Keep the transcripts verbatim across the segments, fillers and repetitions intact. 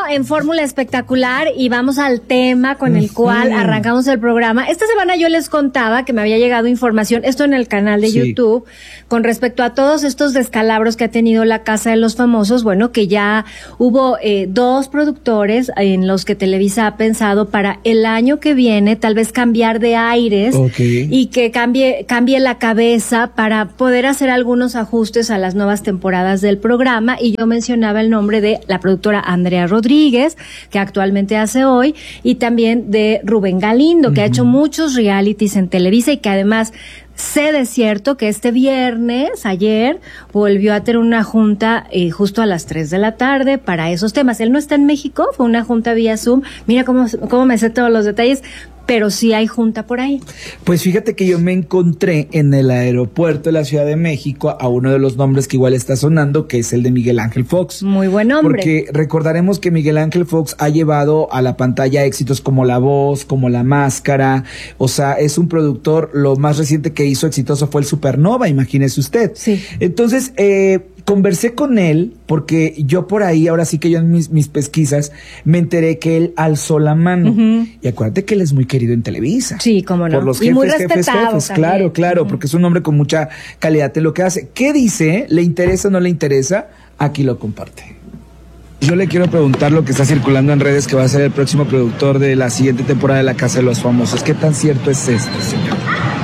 en Fórmula Espectacular y vamos al tema con el cual arrancamos el programa. Esta semana yo les contaba que me había llegado información, esto en el canal de sí. YouTube, con respecto a todos estos descalabros que ha tenido la Casa de los Famosos. Bueno, que ya hubo eh, dos productores en los que Televisa ha pensado para el año que viene tal vez cambiar de aires okay. y que cambie, cambie la cabeza para poder hacer algunos ajustes a las nuevas temporadas del programa. Y yo mencionaba el nombre de la productora Andrea Rodríguez, que actualmente hace Hoy, y también de Rubén Galindo, que uh-huh. ha hecho muchos realities en Televisa y que además sé de cierto que este viernes, ayer, volvió a tener una junta eh, justo a las tres de la tarde para esos temas. Él no está en México, fue una junta vía Zoom. Mira cómo, cómo me sé todos los detalles. Pero sí hay junta por ahí. Pues fíjate que yo me encontré en el aeropuerto de la Ciudad de México a uno de los nombres que igual está sonando, que es el de Miguel Ángel Fox. Muy buen nombre. Porque recordaremos que Miguel Ángel Fox ha llevado a la pantalla éxitos como La Voz, como La Máscara. O sea, es un productor, lo más reciente que hizo exitoso fue el Supernova, imagínese usted. Sí. Entonces, eh... conversé con él porque yo por ahí, ahora sí que yo en mis, mis pesquisas, me enteré que él alzó la mano. Uh-huh. Y acuérdate que él es muy querido en Televisa. Sí, cómo no. Por los y jefes, muy jefes, jefes. También. Claro, claro, uh-huh. porque es un hombre con mucha calidad en lo que hace. ¿Qué dice? ¿Le interesa o no le interesa? Aquí lo comparte. Yo le quiero preguntar lo que está circulando en redes, que va a ser el próximo productor de la siguiente temporada de La Casa de los Famosos. ¿Qué tan cierto es esto, señor?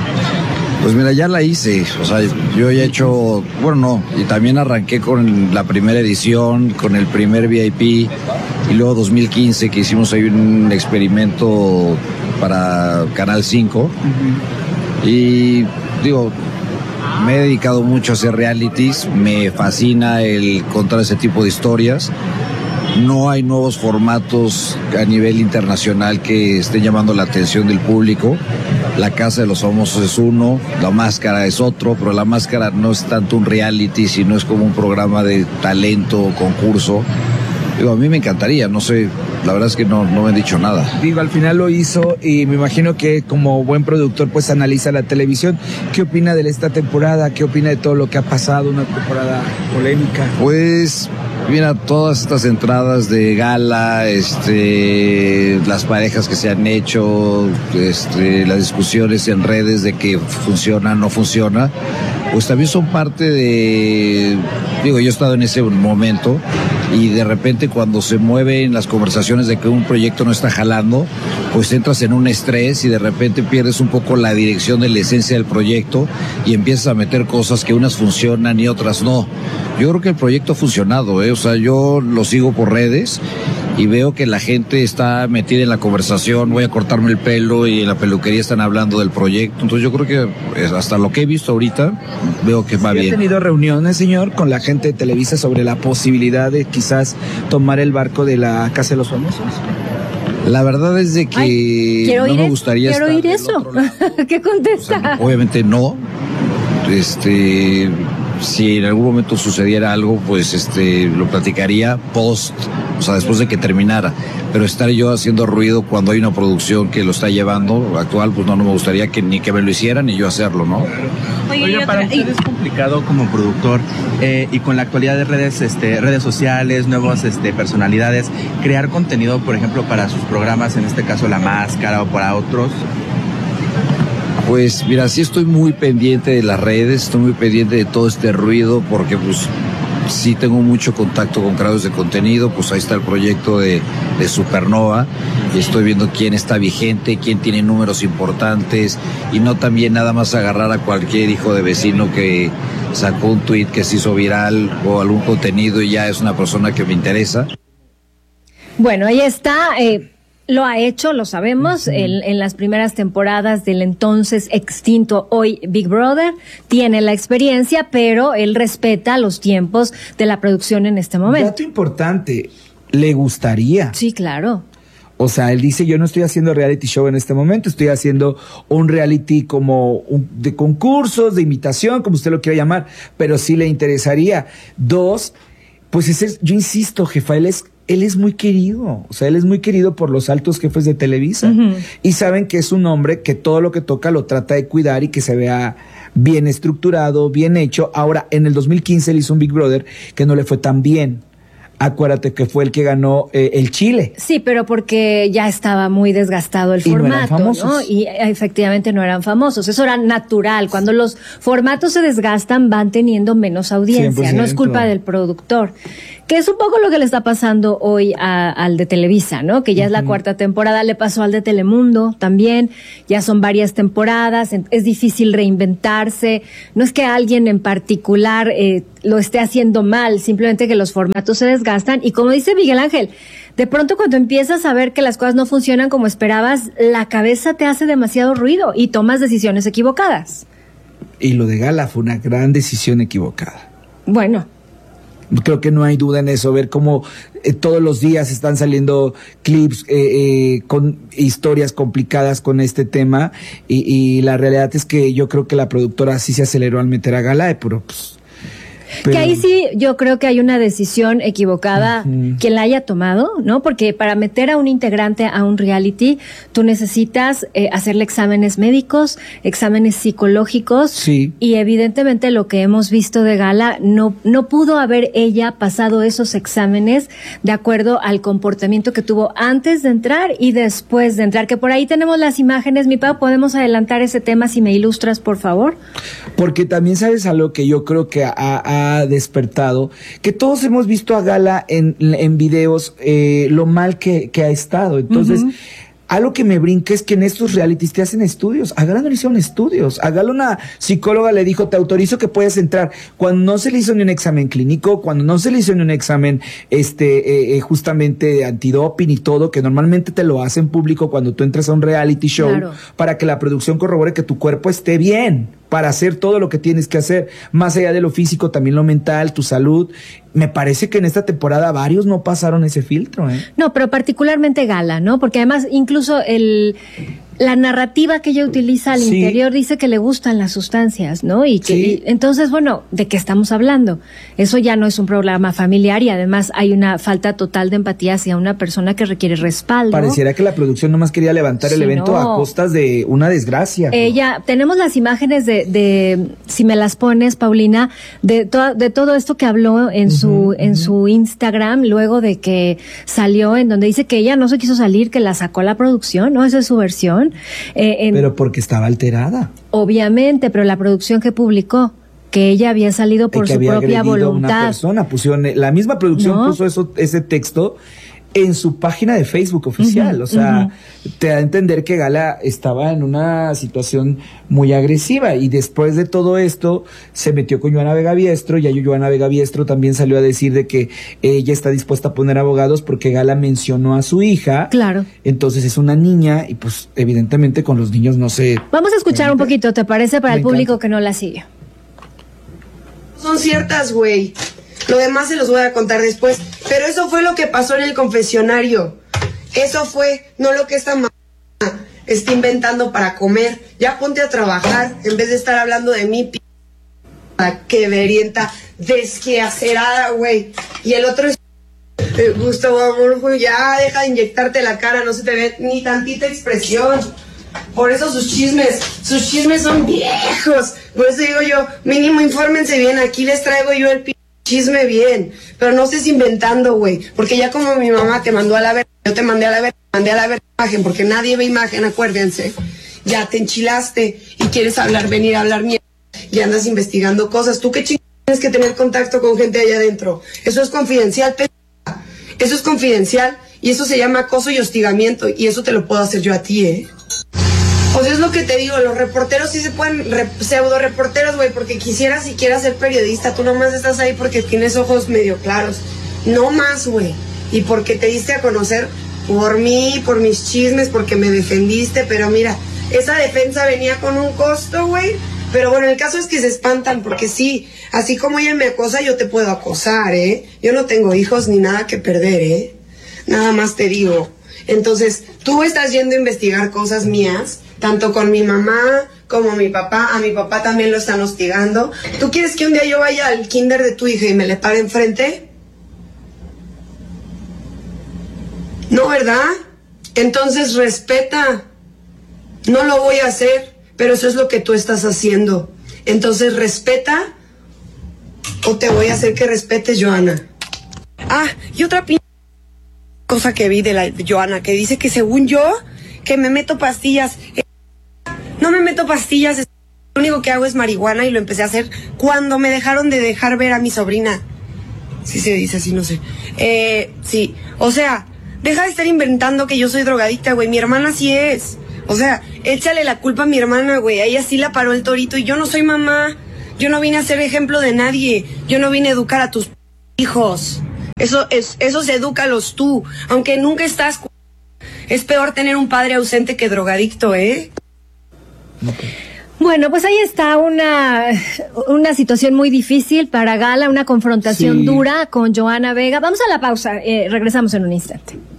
Pues mira, ya la hice, o sea, yo ya he hecho, bueno, no, y también arranqué con la primera edición, con el primer V I P, y luego dos mil quince que hicimos ahí un experimento para Canal cinco, uh-huh. y digo, me he dedicado mucho a hacer realities, me fascina el contar ese tipo de historias. No hay nuevos formatos a nivel internacional que estén llamando la atención del público. La Casa de los Famosos es uno, La Máscara es otro, pero La Máscara no es tanto un reality, sino es como un programa de talento, concurso. Digo, a mí me encantaría, no sé, la verdad es que no, no me han dicho nada. Digo, al final lo hizo y me imagino que como buen productor pues analiza la televisión. ¿Qué opina de esta temporada? ¿Qué opina de todo lo que ha pasado? Una temporada polémica. Pues mira, todas estas entradas de gala, este, las parejas que se han hecho, este, las discusiones en redes de que funciona, no funciona, pues también son parte de, digo, yo he estado en ese momento y de repente cuando se mueven las conversaciones de que un proyecto no está jalando, pues entras en un estrés y de repente pierdes un poco la dirección de la esencia del proyecto y empiezas a meter cosas que unas funcionan y otras no. Yo creo que el proyecto ha funcionado, ¿eh? O sea, yo lo sigo por redes y veo que la gente está metida en la conversación, voy a cortarme el pelo y en la peluquería están hablando del proyecto, entonces yo creo que hasta lo que he visto ahorita, veo que va ¿Sí bien. ¿Ha tenido reuniones, señor, con la gente de Televisa sobre la posibilidad de quizás tomar el barco de La Casa de los Famosos? La verdad es de que Ay, no me es, gustaría quiero estar oír eso. ¿Qué contesta? O sea, obviamente no. Este, si en algún momento sucediera algo, pues este lo platicaría post, o sea, después de que terminara. Pero estar yo haciendo ruido cuando hay una producción que lo está llevando actual, pues no, no me gustaría que ni que me lo hicieran ni yo hacerlo, ¿no? Oye, Oye para usted es complicado como productor eh, y con la actualidad de redes, este, redes sociales, nuevas este, personalidades, crear contenido, por ejemplo, para sus programas, en este caso La Máscara o para otros. Pues mira, sí estoy muy pendiente de las redes, estoy muy pendiente de todo este ruido porque pues sí tengo mucho contacto con creadores de contenido, pues ahí está el proyecto de, de Supernova, y estoy viendo quién está vigente, quién tiene números importantes y no también nada más agarrar a cualquier hijo de vecino que sacó un tweet que se hizo viral o algún contenido y ya es una persona que me interesa. Bueno, ahí está. Eh... Lo ha hecho, lo sabemos, uh-huh. en, en las primeras temporadas del entonces extinto hoy Big Brother. Tiene la experiencia, pero él respeta los tiempos de la producción en este momento. Dato importante, ¿le gustaría? Sí, claro. O sea, él dice, yo no estoy haciendo reality show en este momento, estoy haciendo un reality como un, de concursos, de imitación, como usted lo quiera llamar, pero sí le interesaría. Dos, pues ese, yo insisto, jefa, él es Él es muy querido, o sea, él es muy querido por los altos jefes de Televisa. Uh-huh. Y saben que es un hombre que todo lo que toca lo trata de cuidar y que se vea bien estructurado, bien hecho. Ahora, en el dos mil quince él hizo un Big Brother que no le fue tan bien. Acuérdate que fue el que ganó eh, el Chile. Sí, pero porque ya estaba muy desgastado el y formato, no eran famosos. ¿no? Y efectivamente no eran famosos. Eso era natural. Cuando los formatos se desgastan, van teniendo menos audiencia. cien por ciento. No es culpa del productor. Que es un poco lo que le está pasando hoy a, al de Televisa, ¿no? Que ya uh-huh. es la cuarta temporada. Le pasó al de Telemundo también. Ya son varias temporadas. Es difícil reinventarse. No es que alguien en particular eh, lo esté haciendo mal, simplemente que los formatos se desgastan. Y como dice Miguel Ángel, de pronto cuando empiezas a ver que las cosas no funcionan como esperabas, la cabeza te hace demasiado ruido y tomas decisiones equivocadas. Y lo de Gala fue una gran decisión equivocada. Bueno. Creo que no hay duda en eso, ver cómo eh, todos los días están saliendo clips eh, eh, con historias complicadas con este tema y, y la realidad es que yo creo que la productora sí se aceleró al meter a Gala, pero pues... Pero... Que ahí sí yo creo que hay una decisión equivocada uh-huh. quien la haya tomado, ¿no? Porque para meter a un integrante a un reality, tú necesitas eh, hacerle exámenes médicos, exámenes psicológicos. Sí. Y evidentemente lo que hemos visto de Gala, no, no pudo haber ella pasado esos exámenes de acuerdo al comportamiento que tuvo antes de entrar y después de entrar. Que por ahí tenemos las imágenes, mi Pau, ¿podemos adelantar ese tema si me ilustras, por favor? Porque también sabes algo que yo creo que a, a ha despertado, que todos hemos visto a Gala en, en videos, eh, lo mal que, que ha estado. Entonces, uh-huh. algo que me brinca es que en estos realities te hacen estudios. A Gala no le hicieron estudios. A Gala una psicóloga le dijo, te autorizo que puedas entrar. Cuando no se le hizo ni un examen clínico, cuando no se le hizo ni un examen este eh, justamente de antidoping y todo, que normalmente te lo hacen público cuando tú entras a un reality show, claro. para que la producción corrobore que tu cuerpo esté bien, para hacer todo lo que tienes que hacer, más allá de lo físico, también lo mental, tu salud. Me parece que en esta temporada varios no pasaron ese filtro, ¿eh? No, pero particularmente Gala, ¿no? Porque además incluso el la narrativa que ella utiliza al sí. interior dice que le gustan las sustancias, ¿no? Y que sí. y, entonces, bueno, ¿de qué estamos hablando? Eso ya no es un programa familiar y además hay una falta total de empatía hacia una persona que requiere respaldo. Pareciera que la producción nomás quería levantar sí, el evento no. a costas de una desgracia. Ella, ¿no? Tenemos las imágenes de, de, si me las pones, Paulina, de, to, de todo esto que habló en uh-huh, su en uh-huh. su Instagram, luego de que salió, en donde dice que ella no se quiso salir, que la sacó la producción, ¿no? Esa es su versión. Eh, en, pero porque estaba alterada. Obviamente, pero la producción que publicó, que ella había salido por que su había propia voluntad. A una persona, pusieron, la misma producción ¿no? puso eso, ese texto en su página de Facebook oficial. Uh-huh, o sea, uh-huh. te da a entender que Gala estaba en una situación muy agresiva y después de todo esto se metió con Joana Vega Biestro y a Joana Vega Biestro también salió a decir de que ella está dispuesta a poner abogados porque Gala mencionó a su hija. Claro. Entonces es una niña y pues evidentemente con los niños no se... Vamos a escuchar un poquito, ¿te parece? Para Me el público encanta. Que no la sigue. Son ciertas, güey. Lo demás se los voy a contar después. Pero eso fue lo que pasó en el confesionario. Eso fue, no lo que esta mamá está inventando para comer. Ya ponte a trabajar en vez de estar hablando de mí, p***, que verienta, desqueacerada, güey. Y el otro es... Eh, Gustavo, amor, güey, ya deja de inyectarte la cara, no se te ve ni tantita expresión. Por eso sus chismes, sus chismes son viejos. Por eso digo yo, mínimo infórmense bien, aquí les traigo yo el p*** chisme bien, pero no estés inventando, güey, porque ya como mi mamá te mandó a la verga, yo te mandé a la verga, mandé a la verga imagen, porque nadie ve imagen, acuérdense, ya te enchilaste y quieres hablar, venir a hablar mierda, y andas investigando cosas, tú qué chingados tienes que tener contacto con gente allá adentro, eso es confidencial, p***, eso es confidencial, y eso se llama acoso y hostigamiento, y eso te lo puedo hacer yo a ti, eh. Pues es lo que te digo, los reporteros sí se pueden, re, pseudo reporteros, güey, porque quisieras si quieras ser periodista, tú nomás estás ahí porque tienes ojos medio claros, no más, güey, y porque te diste a conocer por mí, por mis chismes, porque me defendiste, pero mira, esa defensa venía con un costo, güey, pero bueno, el caso es que se espantan, porque sí, así como ella me acosa, yo te puedo acosar, ¿eh? Yo no tengo hijos ni nada que perder, ¿eh? Nada más te digo. Entonces, tú estás yendo a investigar cosas mías, tanto con mi mamá como mi papá. A mi papá también lo están hostigando. ¿Tú quieres que un día yo vaya al kinder de tu hija y me le pare enfrente? No, ¿verdad? Entonces respeta. No lo voy a hacer, pero eso es lo que tú estás haciendo. Entonces respeta o te voy a hacer que respetes, Joana. Ah, y otra p cosa que vi de la de Joana, que dice que según yo, que me meto pastillas. No me meto pastillas, lo único que hago es marihuana y lo empecé a hacer cuando me dejaron de dejar ver a mi sobrina. Sí se dice así, no sé. Eh, sí, o sea, deja de estar inventando que yo soy drogadicta, güey. Mi hermana sí es. O sea, échale la culpa a mi hermana, güey. A ella sí la paró el torito y yo no soy mamá. Yo no vine a ser ejemplo de nadie. Yo no vine a educar a tus hijos. Eso es, esos edúcalos tú. Aunque nunca estás... Es peor tener un padre ausente que drogadicto, ¿eh? Okay. Bueno, pues ahí está una, una situación muy difícil para Gala, una confrontación sí. dura con Joana Vega. Vamos a la pausa, eh, regresamos en un instante.